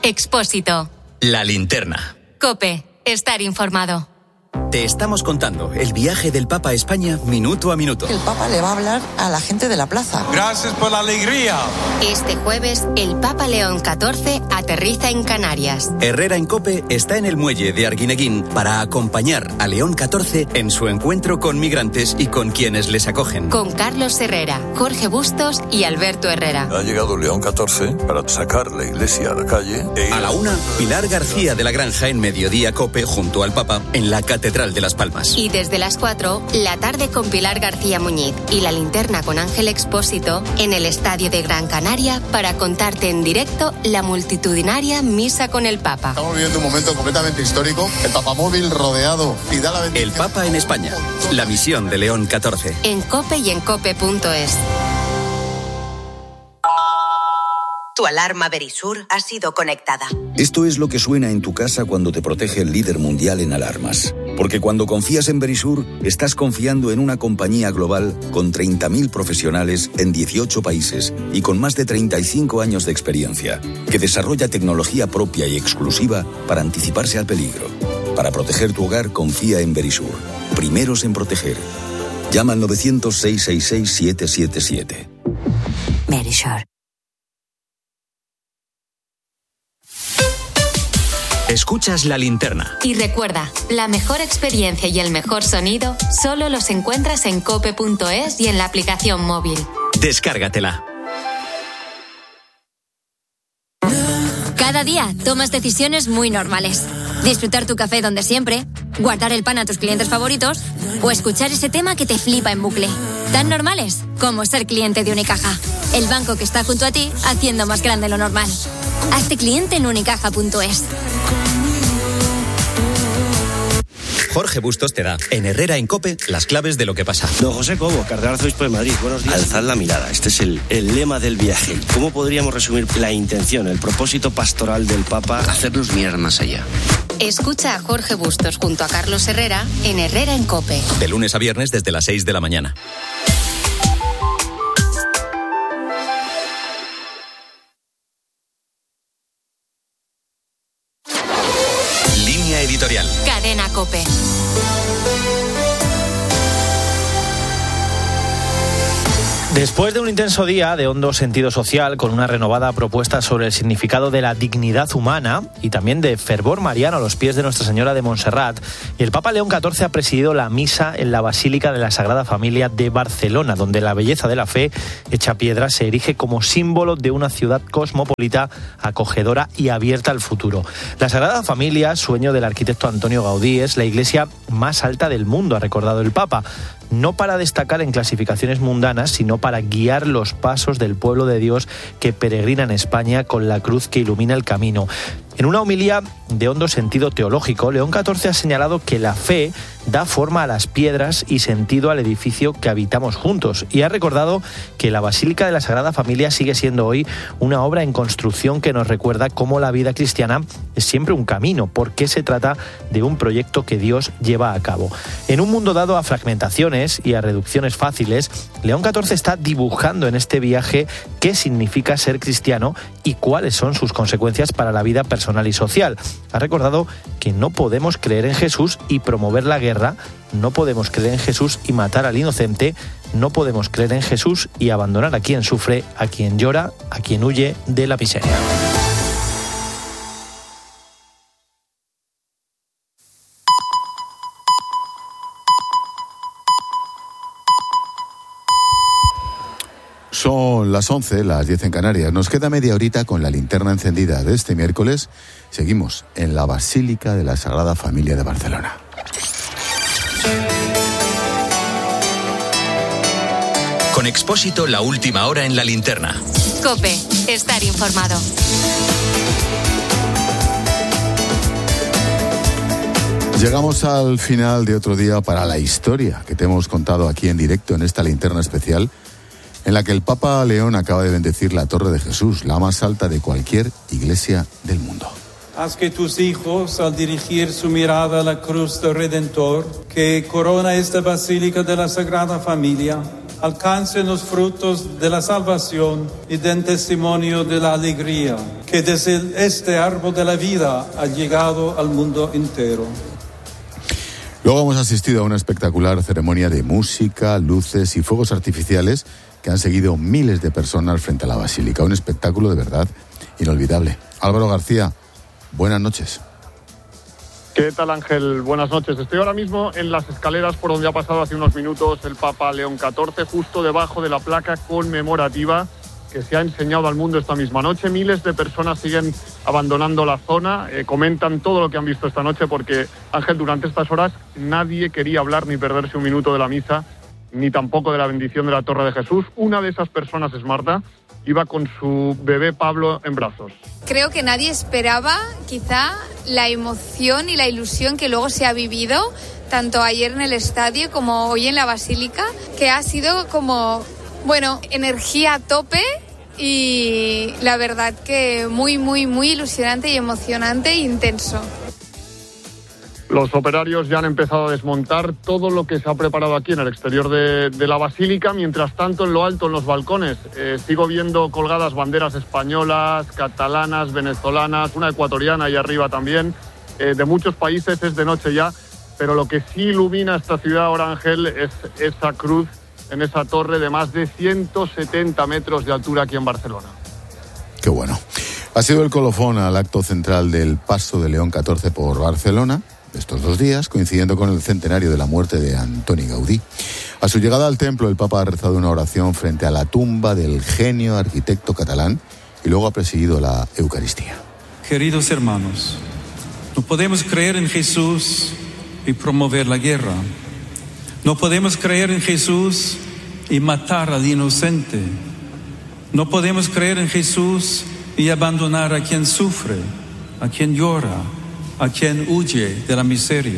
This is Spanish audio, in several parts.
Expósito. La Linterna. COPE. Estar informado. Te estamos contando el viaje del Papa a España minuto a minuto. El Papa le va a hablar a la gente de la plaza. Gracias por la alegría. Este jueves, el Papa León XIV aterriza en Canarias. Herrera en COPE está en el muelle de Arguineguín para acompañar a León XIV en su encuentro con migrantes y con quienes les acogen. Con Carlos Herrera, Jorge Bustos y Alberto Herrera. Ha llegado León XIV para sacar la iglesia a la calle. A la 1, Pilar García de la Granja en Mediodía COPE junto al Papa en la Catedral de Las Palmas. Y desde las 4, la tarde con Pilar García Muñiz y la linterna con Ángel Expósito en el Estadio de Gran Canaria para contarte en directo la multitudinaria misa con el Papa. Estamos viviendo un momento completamente histórico. El papamóvil rodeado y da la bendición. El Papa en España. La misión de León XIV. En COPE y en COPE.es. Tu alarma Verisur ha sido conectada. Esto es lo que suena en tu casa cuando te protege el líder mundial en alarmas. Porque cuando confías en Verisur, estás confiando en una compañía global con 30.000 profesionales en 18 países y con más de 35 años de experiencia, que desarrolla tecnología propia y exclusiva para anticiparse al peligro. Para proteger tu hogar, confía en Verisur. Primeros en proteger. Llama al 900-666-777. Verisur. Escuchas La Linterna. Y recuerda, la mejor experiencia y el mejor sonido solo los encuentras en cope.es y en la aplicación móvil. Descárgatela. Cada día tomas decisiones muy normales. Disfrutar tu café donde siempre, guardar el pan a tus clientes favoritos o escuchar ese tema que te flipa en bucle. Tan normales como ser cliente de Unicaja, el banco que está junto a ti haciendo más grande lo normal. Hazte cliente en unicaja.es. Jorge Bustos te da, en Herrera en COPE, las claves de lo que pasa. Don José Cobo, cardenal arzobispo de Madrid, buenos días. Alzad la mirada, este es el lema del viaje. ¿Cómo podríamos resumir la intención, el propósito pastoral del Papa? Hacernos mirar más allá. Escucha a Jorge Bustos junto a Carlos Herrera en Herrera en COPE. De lunes a viernes desde las 6 de la mañana. Línea editorial. Cadena COPE. Después de un intenso día de hondo sentido social, con una renovada propuesta sobre el significado de la dignidad humana y también de fervor mariano a los pies de Nuestra Señora de Montserrat, el Papa León XIV ha presidido la misa en la Basílica de la Sagrada Familia de Barcelona, donde la belleza de la fe hecha piedra se erige como símbolo de una ciudad cosmopolita, acogedora y abierta al futuro. La Sagrada Familia, sueño del arquitecto Antonio Gaudí, es la iglesia más alta del mundo, ha recordado el Papa. No para destacar en clasificaciones mundanas, sino para guiar los pasos del pueblo de Dios que peregrina en España con la cruz que ilumina el camino. En una homilía de hondo sentido teológico, León XIV ha señalado que la fe da forma a las piedras y sentido al edificio que habitamos juntos, y ha recordado que la Basílica de la Sagrada Familia sigue siendo hoy una obra en construcción que nos recuerda cómo la vida cristiana es siempre un camino, porque se trata de un proyecto que Dios lleva a cabo. En un mundo dado a fragmentaciones y a reducciones fáciles, León XIV está dibujando en este viaje qué significa ser cristiano y cuáles son sus consecuencias para la vida personal y social. Ha recordado que no podemos creer en Jesús y promover la guerra, no podemos creer en Jesús y matar al inocente, no podemos creer en Jesús y abandonar a quien sufre, a quien llora, a quien huye de la miseria. Son las 11, las 10 en Canarias. Nos queda media horita con la linterna encendida de este miércoles. Seguimos en la Basílica de la Sagrada Familia de Barcelona. Con Expósito, la última hora en la linterna. COPE. Estar informado. Llegamos al final de otro día para la historia que te hemos contado aquí en directo en esta linterna especial, en la que el Papa León acaba de bendecir la Torre de Jesús, la más alta de cualquier iglesia del mundo. Haz que tus hijos, al dirigir su mirada a la cruz del Redentor, que corona esta Basílica de la Sagrada Familia, alcancen los frutos de la salvación y den testimonio de la alegría que desde este árbol de la vida ha llegado al mundo entero. Luego hemos asistido a una espectacular ceremonia de música, luces y fuegos artificiales que han seguido miles de personas frente a la basílica. Un espectáculo de verdad inolvidable. Álvaro García, buenas noches. ¿Qué tal, Ángel? Buenas noches. Estoy ahora mismo en las escaleras por donde ha pasado hace unos minutos el Papa León XIV, justo debajo de la placa conmemorativa que se ha enseñado al mundo esta misma noche. Miles de personas siguen abandonando la zona, comentan todo lo que han visto esta noche porque, Ángel, durante estas horas nadie quería hablar ni perderse un minuto de la misa, ni tampoco de la bendición de la Torre de Jesús. Una de esas personas es Marta, iba con su bebé Pablo en brazos. Creo que nadie esperaba quizá la emoción y la ilusión que luego se ha vivido, tanto ayer en el estadio como hoy en la Basílica, que ha sido como, energía a tope y la verdad que muy, muy, muy ilusionante y emocionante e intenso. Los operarios ya han empezado a desmontar todo lo que se ha preparado aquí en el exterior de la Basílica. Mientras tanto, en lo alto, en los balcones, sigo viendo colgadas banderas españolas, catalanas, venezolanas, una ecuatoriana ahí arriba también, de muchos países. Es de noche ya, pero lo que sí ilumina esta ciudad ahora, Ángel, es esa cruz en esa torre de más de 170 metros de altura aquí en Barcelona. Qué bueno. Ha sido el colofón al acto central del Paso de León XIV por Barcelona estos 2 días, coincidiendo con el centenario de la muerte de Antoni Gaudí. A su llegada al templo, el Papa ha rezado una oración frente a la tumba del genio arquitecto catalán y luego ha presidido la Eucaristía. Queridos hermanos, no podemos creer en Jesús y promover la guerra. No podemos creer en Jesús y matar al inocente. No podemos creer en Jesús y abandonar a quien sufre, a quien llora, a quien huye de la miseria.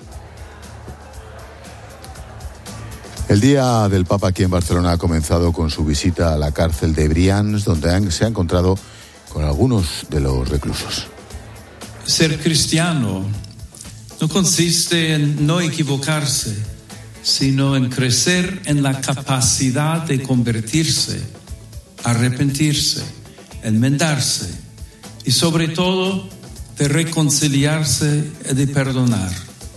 El día del Papa aquí en Barcelona ha comenzado con su visita a la cárcel de Brians, donde se ha encontrado con algunos de los reclusos. Ser cristiano no consiste en no equivocarse, sino en crecer en la capacidad de convertirse, arrepentirse, enmendarse y sobre todo de reconciliarse y de perdonar.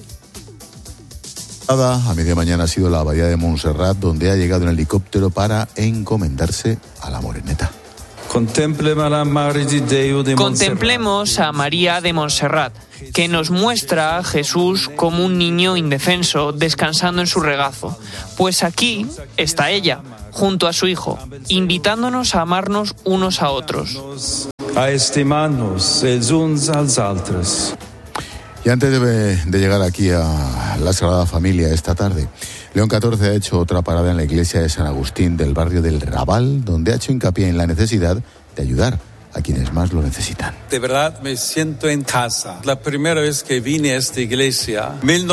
A media mañana ha sido la abadía de Montserrat, donde ha llegado en helicóptero para encomendarse a la Moreneta. Contemplemos a María de Montserrat, que nos muestra a Jesús como un niño indefenso descansando en su regazo. Pues aquí está ella, junto a su hijo, invitándonos a amarnos unos a otros. A estimarnos els uns als altres. Y antes de llegar aquí a la Sagrada Familia esta tarde, León XIV ha hecho otra parada en la iglesia de San Agustín del barrio del Raval, donde ha hecho hincapié en la necesidad de ayudar a quienes más lo necesitan. De verdad me siento en casa. La primera vez que vine a esta iglesia,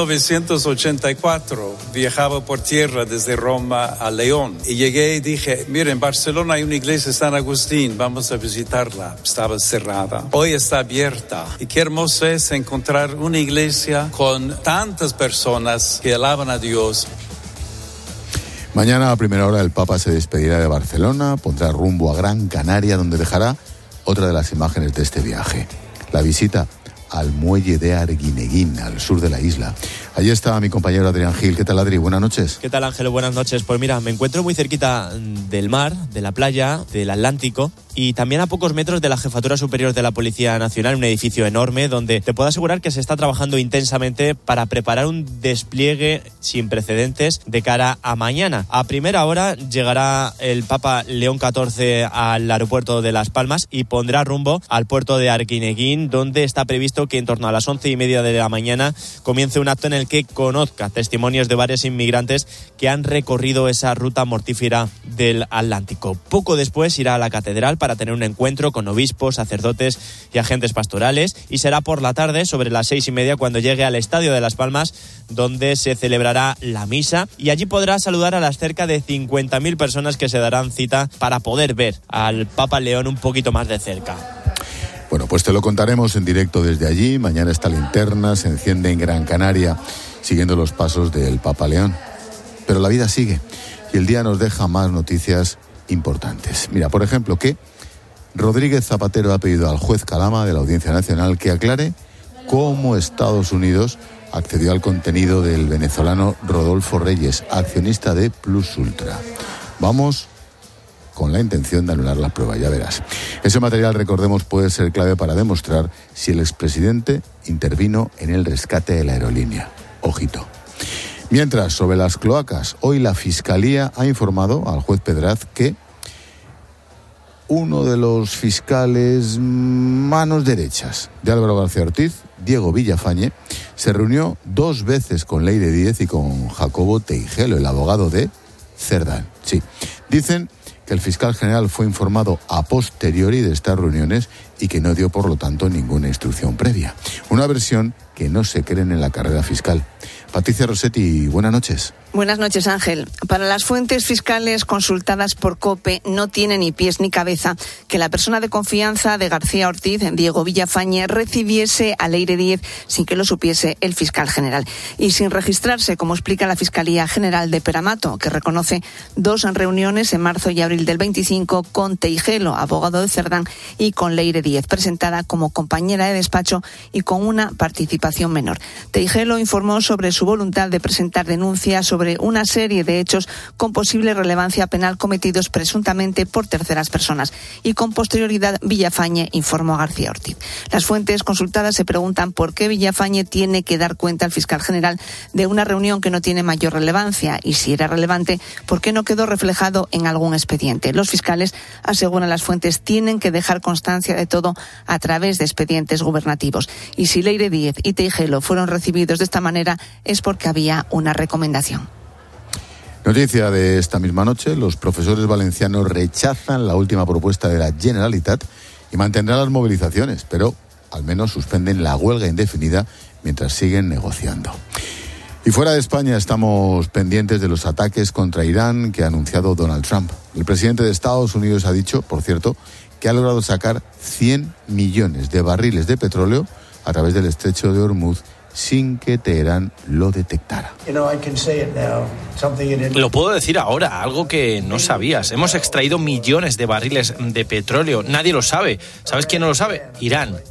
1984, viajaba por tierra desde Roma a León. Y llegué y dije, mira, en Barcelona hay una iglesia de San Agustín, vamos a visitarla. Estaba cerrada. Hoy está abierta. Y qué hermoso es encontrar una iglesia con tantas personas que alaban a Dios. Mañana a primera hora el Papa se despedirá de Barcelona, pondrá rumbo a Gran Canaria, donde dejará otra de las imágenes de este viaje, la visita al muelle de Arguineguín, al sur de la isla. Allí está mi compañero Adrián Gil. ¿Qué tal, Adri? Buenas noches. ¿Qué tal, Ángel? Buenas noches. Pues mira, me encuentro muy cerquita del mar, de la playa, del Atlántico, y también a pocos metros de la Jefatura Superior de la Policía Nacional, un edificio enorme donde te puedo asegurar que se está trabajando intensamente para preparar un despliegue sin precedentes de cara a mañana. A primera hora llegará el Papa León XIV al aeropuerto de Las Palmas y pondrá rumbo al puerto de Arguineguín, donde está previsto que en torno a las 11:30 de la mañana comience un acto en el que conozca testimonios de varios inmigrantes que han recorrido esa ruta mortífera del Atlántico. Poco después irá a la catedral para tener un encuentro con obispos, sacerdotes y agentes pastorales, y será por la tarde, sobre las 6:30, cuando llegue al Estadio de Las Palmas, donde se celebrará la misa, y allí podrá saludar a las cerca de 50.000 personas que se darán cita para poder ver al Papa León un poquito más de cerca. Bueno, pues te lo contaremos en directo desde allí. Mañana esta linterna se enciende en Gran Canaria, siguiendo los pasos del Papa León. Pero la vida sigue. y el día nos deja más noticias importantes. Mira, por ejemplo, que Rodríguez Zapatero ha pedido al juez Calama de la Audiencia Nacional que aclare cómo Estados Unidos accedió al contenido del venezolano Rodolfo Reyes, accionista de Plus Ultra. Vamos con la intención de anular las pruebas, ya verás. Ese material, recordemos, puede ser clave para demostrar si el expresidente intervino en el rescate de la aerolínea. Ojito. Mientras, sobre las cloacas, hoy la Fiscalía ha informado al juez Pedraz que uno de los fiscales manos derechas de Álvaro García Ortiz, Diego Villafañe, se reunió 2 veces con Leire Díez y con Jacobo Teijelo, el abogado de Cerdán. Sí, dicen que el fiscal general fue informado a posteriori de estas reuniones y que no dio, por lo tanto, ninguna instrucción previa. Una versión que no se creen en la carrera fiscal. Patricia Rossetti, buenas noches. Buenas noches, Ángel. Para las fuentes fiscales consultadas por COPE, no tiene ni pies ni cabeza que la persona de confianza de García Ortiz, Diego Villafañe, recibiese a Leire Díez sin que lo supiese el fiscal general y sin registrarse, como explica la Fiscalía General de Peramato, que reconoce 2 reuniones en marzo y abril del 25 con Teijelo, abogado de Cerdán, y con Leire Díez, presentada como compañera de despacho y con una participación menor. Teijelo informó sobre su voluntad de presentar denuncias sobre una serie de hechos con posible relevancia penal cometidos presuntamente por terceras personas y con posterioridad Villafañe informó a García Ortiz. Las fuentes consultadas se preguntan por qué Villafañe tiene que dar cuenta al fiscal general de una reunión que no tiene mayor relevancia y, si era relevante, por qué no quedó reflejado en algún expediente. Los fiscales, aseguran las fuentes, tienen que dejar constancia de todo a través de expedientes gubernativos y si Leire Díez y Teijelo fueron recibidos de esta manera es porque había una recomendación. Noticia de esta misma noche, los profesores valencianos rechazan la última propuesta de la Generalitat y mantendrán las movilizaciones, pero al menos suspenden la huelga indefinida mientras siguen negociando. Y fuera de España estamos pendientes de los ataques contra Irán que ha anunciado Donald Trump. El presidente de Estados Unidos ha dicho, por cierto, que ha logrado sacar 100 millones de barriles de petróleo a través del estrecho de Hormuz sin que Teherán lo detectara. Lo puedo decir ahora, algo que no sabías. Hemos extraído millones de barriles de petróleo. Nadie lo sabe. ¿Sabes quién no lo sabe? Irán.